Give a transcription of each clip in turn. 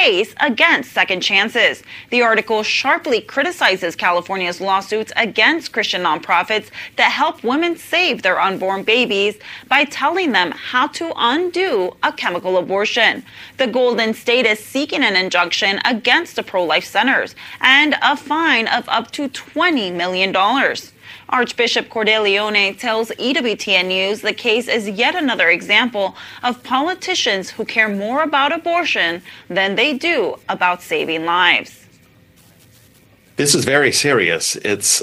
case against second chances. The article sharply criticizes California's lawsuits against Christian nonprofits that help women save their unborn babies by telling them how to undo a chemical abortion. The Golden State is seeking an injunction against the pro-life centers and a fine of up to $20 million. Archbishop Cordeleone tells EWTN News the case is yet another example of politicians who care more about abortion than they do about saving lives. This is very serious. It's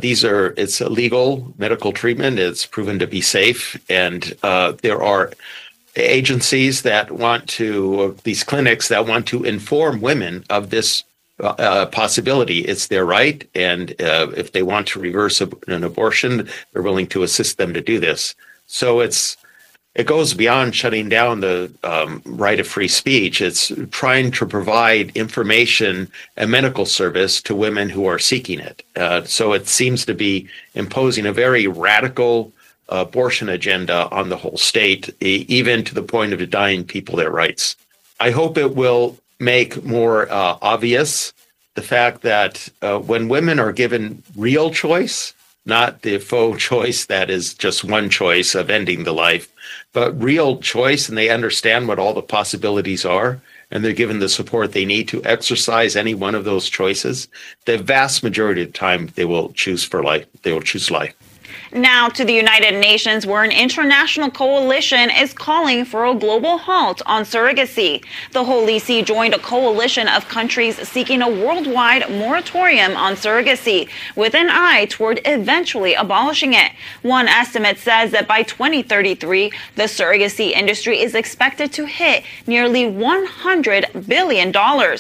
a legal medical treatment. It's proven to be safe, and there are agencies that these clinics that want to inform women of this possibility. It's their right, and if they want to reverse an abortion, they're willing to assist them to do this. So it goes beyond shutting down the right of free speech. It's trying to provide information and medical service to women who are seeking it. So it seems to be imposing a very radical abortion agenda on the whole state, even to the point of denying people their rights. I hope it will make more obvious the fact that when women are given real choice, not the faux choice that is just one choice of ending the life, but real choice, and they understand what all the possibilities are, and they're given the support they need to exercise any one of those choices, the vast majority of the time they will choose life. They will choose life. Now to the United Nations, where an international coalition is calling for a global halt on surrogacy. The Holy See joined a coalition of countries seeking a worldwide moratorium on surrogacy, with an eye toward eventually abolishing it. One estimate says that by 2033, the surrogacy industry is expected to hit nearly $100 billion.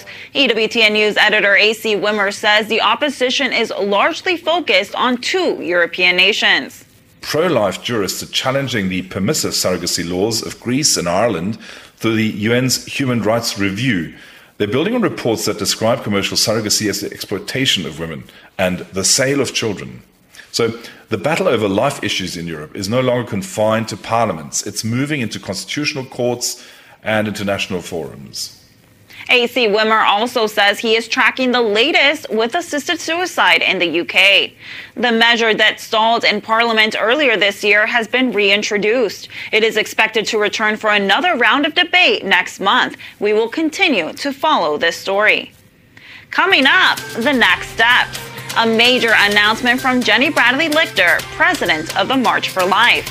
EWTN News editor A.C. Wimmer says the opposition is largely focused on two European nations. Pro-life jurists are challenging the permissive surrogacy laws of Greece and Ireland through the UN's Human Rights Review. They're building on reports that describe commercial surrogacy as the exploitation of women and the sale of children. So the battle over life issues in Europe is no longer confined to parliaments. It's moving into constitutional courts and international forums. A.C. Wimmer also says he is tracking the latest with assisted suicide in the UK. The measure that stalled in Parliament earlier this year has been reintroduced. It is expected to return for another round of debate next month. We will continue to follow this story. Coming up, the next steps. A major announcement from Jenny Bradley Lichter, president of the March for Life.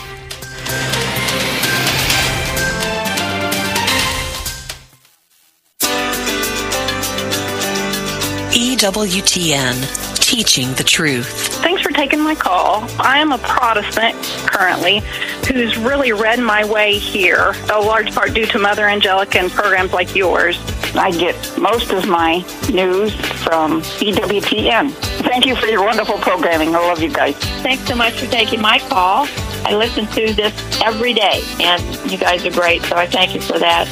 EWTN, teaching the truth. Thanks for taking my call. I am a Protestant currently who's really read my way here, a large part due to Mother Angelica and programs like yours. I get most of my news from EWTN. Thank you for your wonderful programming. I love you guys. Thanks so much for taking my call. I listen to this every day, and you guys are great, so I thank you for that.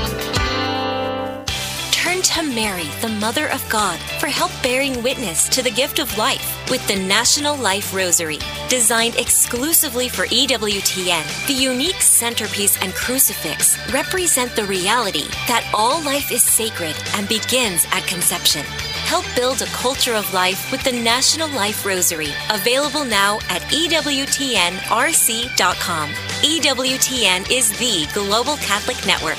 Turn to Mary, the Mother of God, for help bearing witness to the gift of life with the National Life Rosary. Designed exclusively for EWTN, the unique centerpiece and crucifix represent the reality that all life is sacred and begins at conception. Help build a culture of life with the National Life Rosary, available now at EWTNRC.com. EWTN is the Global Catholic Network.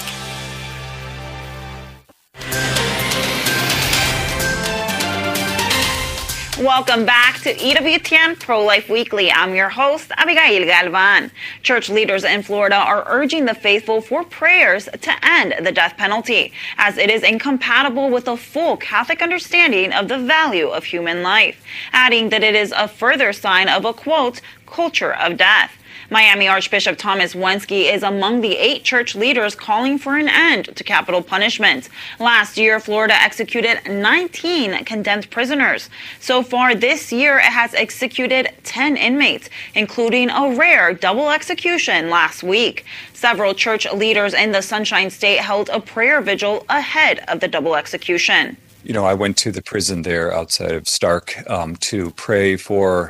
Welcome back to EWTN Pro-Life Weekly. I'm your host, Abigail Galvan. Church leaders in Florida are urging the faithful for prayers to end the death penalty, as it is incompatible with a full Catholic understanding of the value of human life, adding that it is a further sign of a, quote, culture of death. Miami Archbishop Thomas Wensky is among the 8 church leaders calling for an end to capital punishment. Last year, Florida executed 19 condemned prisoners. So far this year, it has executed 10 inmates, including a rare double execution last week. Several church leaders in the Sunshine State held a prayer vigil ahead of the double execution. You know, I went to the prison there outside of Stark to pray for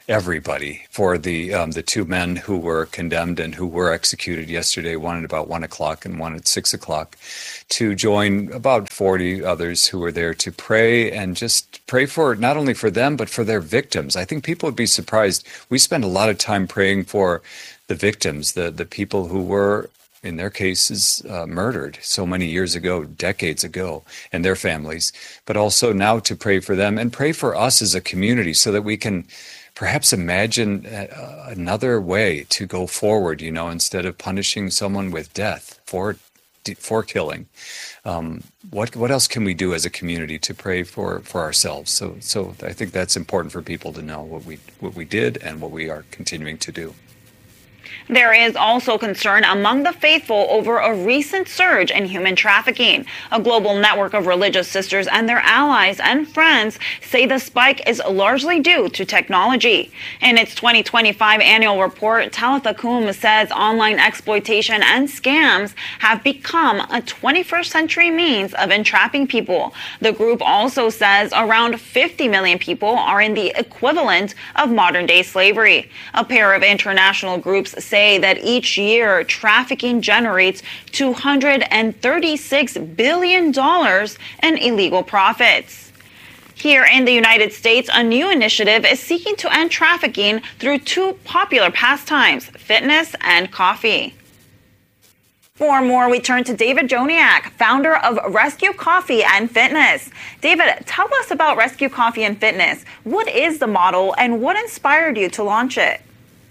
everybody for the two men who were condemned and who were executed yesterday, one at about 1 o'clock and one at 6 o'clock, to join about 40 others who were there to pray and just pray for not only for them, but for their victims. I think people would be surprised. We spend a lot of time praying for the victims, the people who were, in their cases, murdered so many years ago, decades ago, and their families, but also now to pray for them and pray for us as a community so that we can perhaps imagine another way to go forward, instead of punishing someone with death for killing. What else can we do as a community to pray for ourselves? So I think that's important for people to know what we did and what we are continuing to do. There is also concern among the faithful over a recent surge in human trafficking. A global network of religious sisters and their allies and friends say the spike is largely due to technology. In its 2025 annual report, Talitha Kum says online exploitation and scams have become a 21st century means of entrapping people. The group also says around 50 million people are in the equivalent of modern-day slavery. A pair of international groups say that each year trafficking generates $236 billion in illegal profits. Here in the United States, a new initiative is seeking to end trafficking through two popular pastimes, fitness and coffee. For more, we turn to David Joniak, founder of Rescue Coffee and Fitness. David, tell us about Rescue Coffee and Fitness. What is the model and what inspired you to launch it?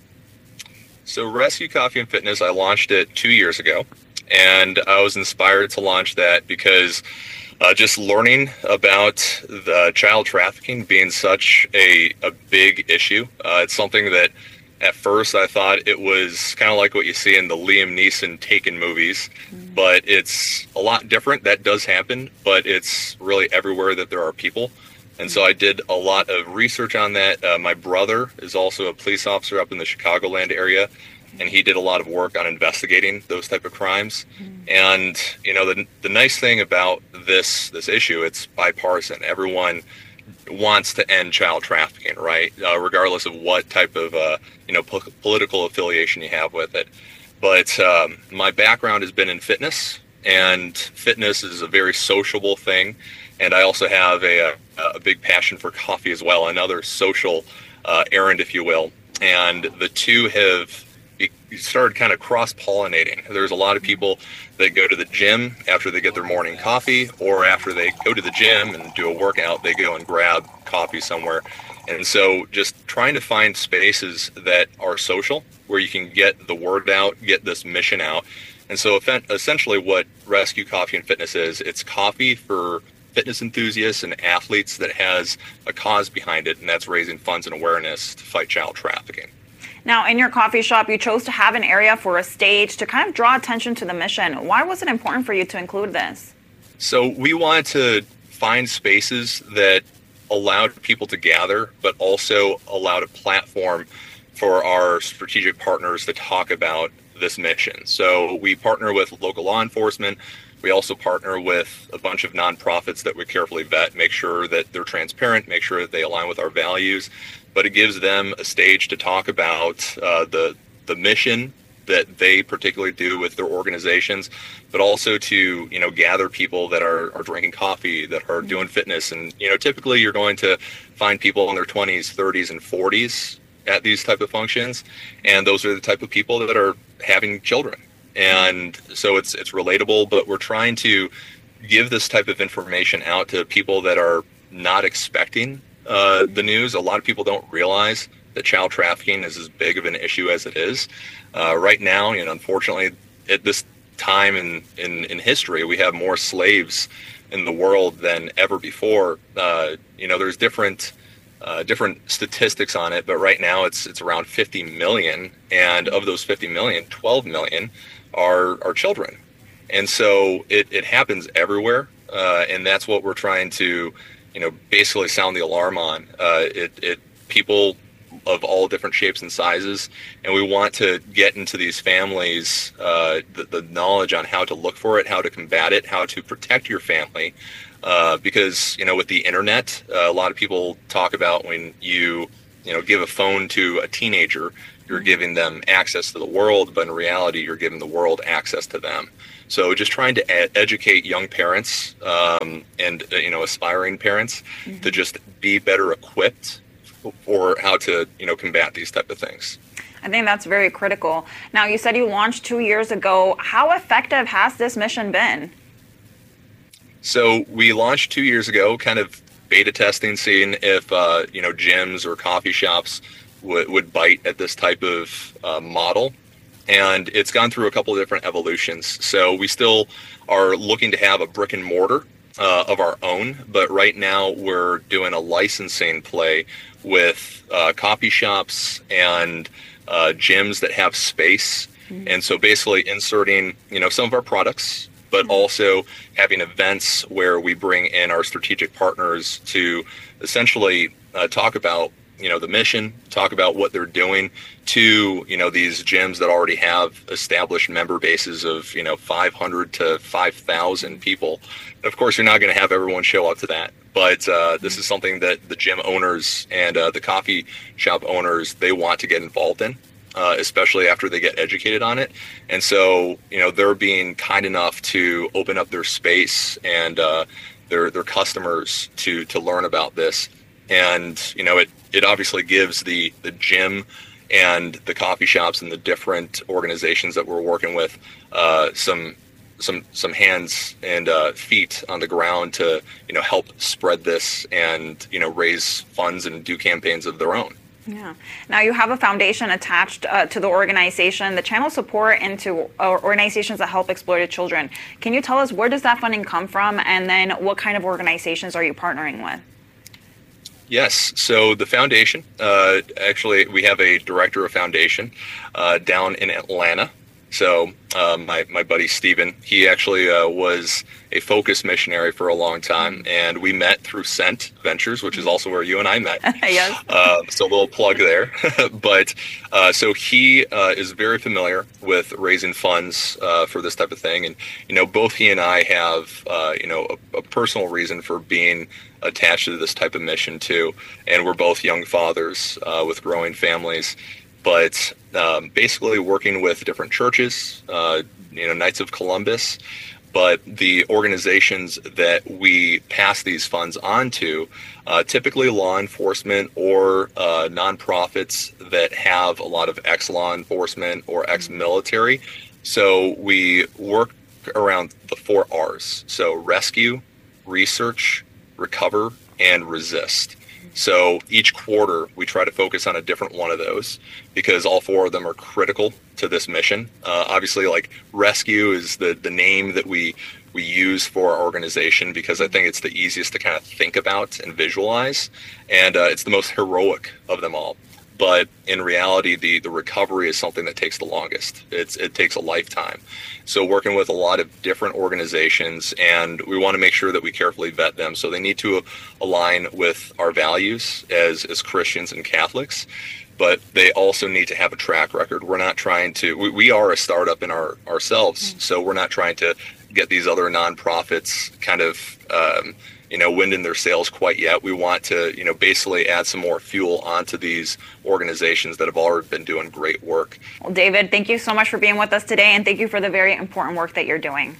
So Rescue Coffee and Fitness, I launched it 2 years ago, and I was inspired to launch that because just learning about the child trafficking being such a big issue. It's something that at first I thought it was kind of like what you see in the Liam Neeson Taken movies, but it's a lot different. That does happen, but it's really everywhere that there are people. And so I did a lot of research on that. My brother is also a police officer up in the Chicagoland area, and he did a lot of work on investigating those type of crimes. And, the nice thing about this issue, it's bipartisan. Everyone wants to end child trafficking, right? Regardless of what type of, political affiliation you have with it. But my background has been in fitness, and fitness is a very sociable thing. And I also have a big passion for coffee as well, another social errand, if you will. And the two have started kind of cross-pollinating. There's a lot of people that go to the gym after they get their morning coffee, or after they go to the gym and do a workout, they go and grab coffee somewhere. And so just trying to find spaces that are social, where you can get the word out, get this mission out. And so essentially what Rescue Coffee and Fitness is, it's coffee for fitness enthusiasts and athletes that has a cause behind it, and that's raising funds and awareness to fight child trafficking. Now, in your coffee shop, you chose to have an area for a stage to kind of draw attention to the mission. Why was it important for you to include this? So we wanted to find spaces that allowed people to gather, but also allowed a platform for our strategic partners to talk about this mission. So we partner with local law enforcement. We also partner with a bunch of nonprofits that we carefully vet, make sure that they're transparent, make sure that they align with our values. But it gives them a stage to talk about the mission that they particularly do with their organizations, but also to gather people that are drinking coffee, that are doing fitness. And typically you're going to find people in their 20s, 30s, and 40s at these type of functions, and those are the type of people that are having children. And so it's relatable, but we're trying to give this type of information out to people that are not expecting the news. A lot of people don't realize that child trafficking is as big of an issue as it is. Right now, unfortunately, at this time in history, we have more slaves in the world than ever before. There's different statistics on it, but right now it's around 50 million, and of those 50 million, 12 million are children. And so it happens everywhere, and that's what we're trying to basically sound the alarm on. People of all different shapes and sizes, and we want to get into these families the knowledge on how to look for it, how to combat it, how to protect your family, because with the internet, a lot of people talk about when you give a phone to a teenager, you're giving them access to the world, but in reality, you're giving the world access to them. So just trying to educate young parents and aspiring parents to just be better equipped for how to combat these type of things. I think that's very critical. Now, you said you launched 2 years ago. How effective has this mission been? So we launched 2 years ago, kind of beta testing, seeing if gyms or coffee shops would bite at this type of model. And it's gone through a couple of different evolutions. So we still are looking to have a brick and mortar of our own, but right now we're doing a licensing play with coffee shops and gyms that have space. And so basically inserting, some of our products, but also having events where we bring in our strategic partners to essentially talk about the mission, talk about what they're doing to, these gyms that already have established member bases of, 500 to 5,000 people. And of course, you're not going to have everyone show up to that. But this is something that the gym owners and the coffee shop owners, they want to get involved in, especially after they get educated on it. And so, they're being kind enough to open up their space and their customers to learn about this. And, it obviously gives the gym and the coffee shops and the different organizations that we're working with some hands and feet on the ground to, help spread this and, raise funds and do campaigns of their own. Yeah. Now you have a foundation attached to the organization, the channel support into organizations that help exploited children. Can you tell us where does that funding come from, and then what kind of organizations are you partnering with? Yes. So the foundation, actually, we have a director of foundation down in Atlanta. So my buddy Steven, he actually was a focus missionary for a long time, and we met through Scent Ventures, which is also where you and I met. Yes. So a little plug there. But so he is very familiar with raising funds for this type of thing. And, both he and I have, a personal reason for being attached to this type of mission too. And we're both young fathers with growing families. But basically working with different churches, Knights of Columbus, but the organizations that we pass these funds on to, typically law enforcement or nonprofits that have a lot of ex-law enforcement or ex-military. So we work around the 4 R's. So rescue, research, recover, and resist. So each quarter, we try to focus on a different one of those because all 4 of them are critical to this mission. Obviously, like rescue is the name that we use for our organization because I think it's the easiest to kind of think about and visualize. And it's the most heroic of them all. But in reality, the recovery is something that takes the longest. It takes a lifetime. So working with a lot of different organizations, and we want to make sure that we carefully vet them. So they need to align with our values as Christians and Catholics, but they also need to have a track record. We're not trying to, we are a startup in ourselves. So we're not trying to get these other nonprofits kind of, wind in their sails quite yet. We want to, basically add some more fuel onto these organizations that have already been doing great work. Well, David, thank you so much for being with us today, and thank you for the very important work that you're doing.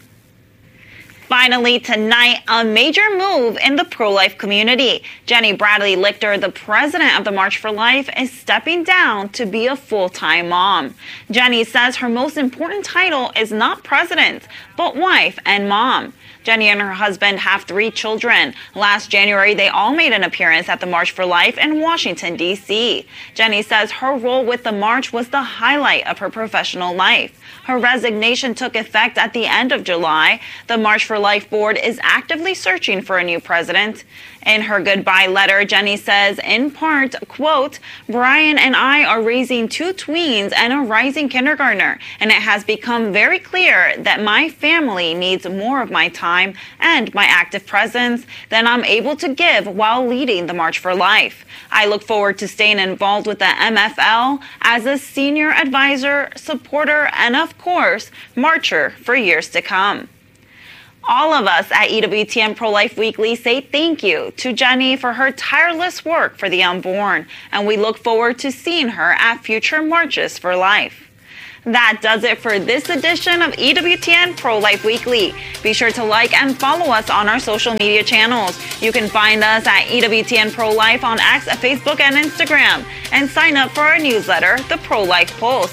Finally, tonight, a major move in the pro-life community. Jenny Bradley Lichter, the president of the March for Life, is stepping down to be a full-time mom. Jenny says her most important title is not president, but wife and mom. Jenny and her husband have 3 children. Last January, they all made an appearance at the March for Life in Washington, D.C. Jenny says her role with the march was the highlight of her professional life. Her resignation took effect at the end of July. The March for Life board is actively searching for a new president. In her goodbye letter, Jenny says, in part, quote, Brian and I are raising 2 tweens and a rising kindergartner, and it has become very clear that my family needs more of my time and my active presence than I'm able to give while leading the March for Life. I look forward to staying involved with the MFL as a senior advisor, supporter, and of course, marcher for years to come. All of us at EWTN Pro-Life Weekly say thank you to Jenny for her tireless work for the unborn, and we look forward to seeing her at future Marches for Life. That does it for this edition of EWTN Pro-Life Weekly. Be sure to like and follow us on our social media channels. You can find us at EWTN Pro-Life on X, Facebook, and Instagram. And sign up for our newsletter, The Pro-Life Pulse,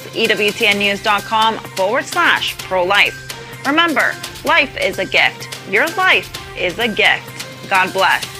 EWTNnews.com/pro-life. Remember, life is a gift. Your life is a gift. God bless.